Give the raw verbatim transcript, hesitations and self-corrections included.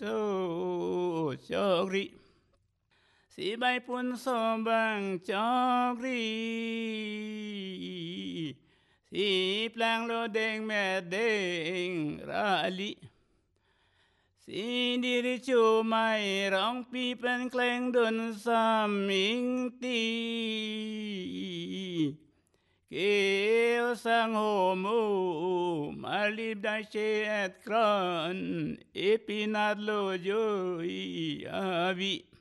โชคริสีใบปุ่นสมบังจอกรีสีแปลงโลเดงแม่เดงราลิสีดิริจูไม่ร้องปีเป็นเพลงดนสามิงตีเกลสังโฮมูมาลิบได้เชตครอนเอปินาดโลโยอาวิ